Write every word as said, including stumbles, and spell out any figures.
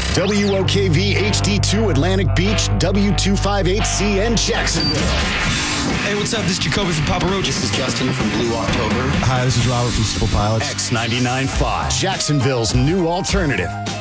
W O K V H D two Atlantic Beach, W two fifty-eight C N Jacksonville. Hey, what's up? This is Jacoby from Papa Roach. This is Justin from Blue October. Hi, this is Robert from Simple Pilots. X ninety-nine point five, Jacksonville's new alternative.